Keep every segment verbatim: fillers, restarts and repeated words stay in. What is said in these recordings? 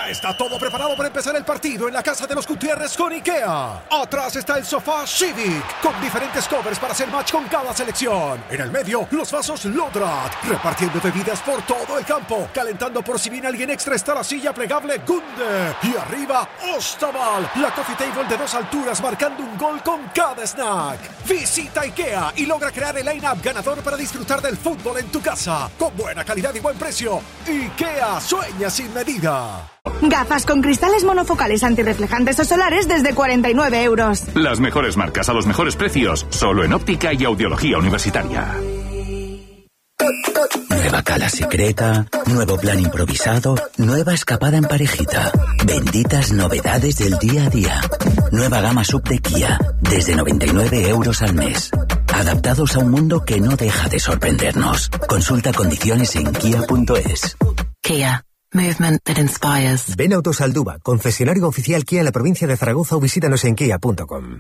Ya está todo preparado para empezar el partido en la casa de los Gutiérrez con IKEA. Atrás está el sofá Civic, con diferentes covers para hacer match con cada selección. En el medio, los vasos Lodrat, repartiendo bebidas por todo el campo. Calentando por si viene alguien extra está la silla plegable Gunde. Y arriba, Ostaval, la coffee table de dos alturas marcando un gol con cada snack. Visita IKEA y logra crear el line-up ganador para disfrutar del fútbol en tu casa. Con buena calidad y buen precio. IKEA, sueña sin medida. Gafas con cristales monofocales antirreflejantes o solares desde cuarenta y nueve euros. Las mejores marcas a los mejores precios, solo en Óptica y Audiología Universitaria. Nueva cala secreta, nuevo plan improvisado, nueva escapada en parejita. Benditas novedades del día a día. Nueva gama sub de Kia, desde noventa y nueve euros al mes. Adaptados a un mundo que no deja de sorprendernos. Consulta condiciones en kia punto es. Kia. Movement that inspires. Ven a Autosalduba, concesionario oficial Kia en la provincia de Zaragoza, o visítanos en kia punto com.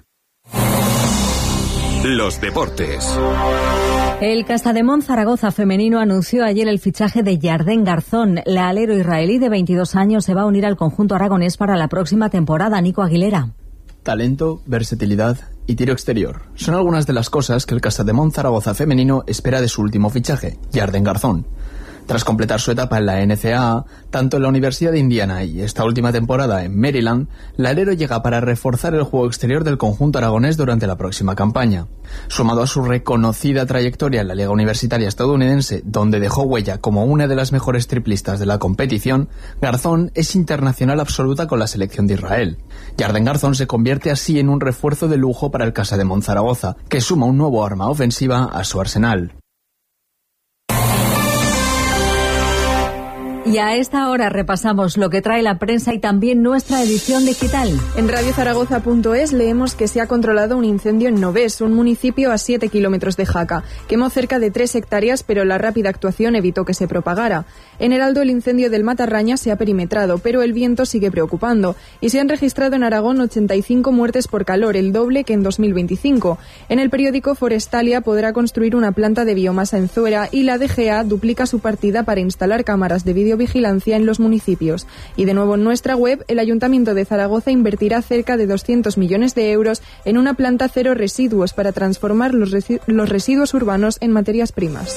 Los deportes. El Casademont Zaragoza femenino anunció ayer el fichaje de Yarden Garzón. La alero israelí de veintidós años se va a unir al conjunto aragonés para la próxima temporada. Nico Aguilera. Talento, versatilidad y tiro exterior son algunas de las cosas que el Casademont Zaragoza femenino espera de su último fichaje, Yarden Garzón. Tras completar su etapa en la N C A A, tanto en la Universidad de Indiana y esta última temporada en Maryland, la alero llega para reforzar el juego exterior del conjunto aragonés durante la próxima campaña. Sumado a su reconocida trayectoria en la Liga Universitaria estadounidense, donde dejó huella como una de las mejores triplistas de la competición, Garzón es internacional absoluta con la selección de Israel. Yarden Garzón se convierte así en un refuerzo de lujo para el Casademont Zaragoza, que suma un nuevo arma ofensiva a su arsenal. Y a esta hora repasamos lo que trae la prensa y también nuestra edición digital. En radio zaragoza punto es leemos que se ha controlado un incendio en Novés, un municipio a siete kilómetros de Jaca. Quemó cerca de tres hectáreas, pero la rápida actuación evitó que se propagara. En Heraldo, el incendio del Matarraña se ha perimetrado, pero el viento sigue preocupando. Y se han registrado en Aragón ochenta y cinco muertes por calor, el doble que en dos mil veinticinco. En el periódico, Forestalia podrá construir una planta de biomasa en Zuera y la D G A duplica su partida para instalar cámaras de vídeo vigilancia en los municipios. Y de nuevo en nuestra web, el Ayuntamiento de Zaragoza invertirá cerca de doscientos millones de euros en una planta cero residuos para transformar los, resi- los residuos urbanos en materias primas.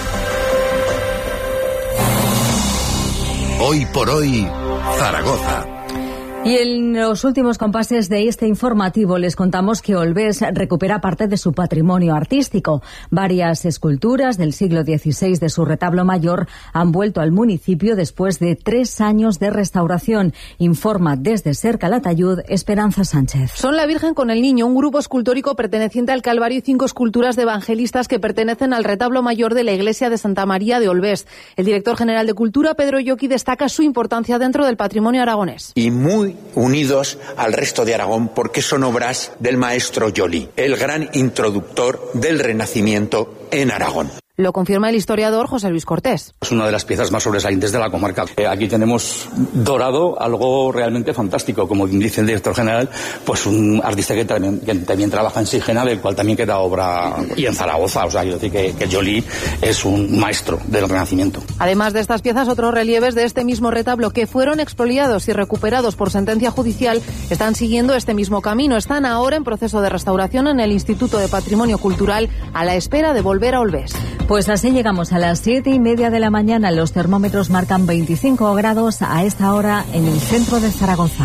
Hoy por hoy, Zaragoza. Y en los últimos compases de este informativo les contamos que Olvés recupera parte de su patrimonio artístico. Varias esculturas del siglo dieciséis de su retablo mayor han vuelto al municipio después de tres años de restauración. Informa desde Ser Calatayud Esperanza Sánchez. Son la Virgen con el Niño, un grupo escultórico perteneciente al Calvario y cinco esculturas de evangelistas que pertenecen al retablo mayor de la iglesia de Santa María de Olvés. El director general de Cultura, Pedro Yoqui, destaca su importancia dentro del patrimonio aragonés. Y muy unidos al resto de Aragón porque son obras del maestro Joly, el gran introductor del Renacimiento en Aragón. Lo confirma el historiador José Luis Cortés. Es una de las piezas más sobresalientes de la comarca. Eh, aquí tenemos dorado algo realmente fantástico, como dice el director general, pues un artista que también, que también trabaja en Sigena, del cual también queda obra, y en Zaragoza, o sea, quiero decir que, que Joly es un maestro del Renacimiento. Además de estas piezas, otros relieves de este mismo retablo que fueron expoliados y recuperados por sentencia judicial están siguiendo este mismo camino. Están ahora en proceso de restauración en el Instituto de Patrimonio Cultural a la espera de volver a Olvés. Pues así llegamos a las siete y media de la mañana. Los termómetros marcan veinticinco grados a esta hora en el centro de Zaragoza.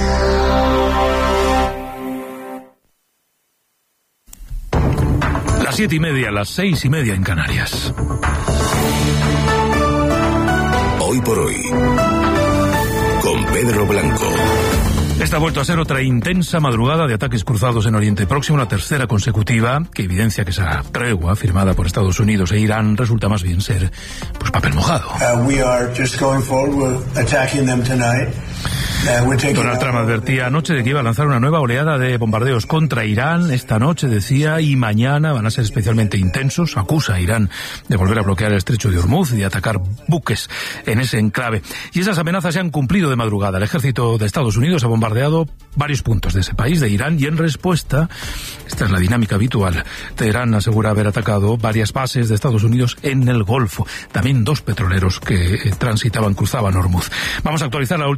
Las siete y media, las seis y media en Canarias. Hoy por hoy, con Pedro Blanco. Esta ha vuelto a ser otra intensa madrugada de ataques cruzados en Oriente Próximo, la tercera consecutiva, que evidencia que esa tregua firmada por Estados Unidos e Irán resulta más bien ser, pues, papel mojado. Uh, we are just going forward with attacking them tonight. Donald Trump advertía anoche de que iba a lanzar una nueva oleada de bombardeos contra Irán. Esta noche, decía, y mañana van a ser especialmente intensos. Acusa a Irán de volver a bloquear el estrecho de Hormuz y de atacar buques en ese enclave. Y esas amenazas se han cumplido de madrugada. El ejército de Estados Unidos ha bombardeado varios puntos de ese país, de Irán, y en respuesta, esta es la dinámica habitual, Teherán asegura haber atacado varias bases de Estados Unidos en el Golfo. También dos petroleros que transitaban, cruzaban Hormuz. Vamos a actualizar la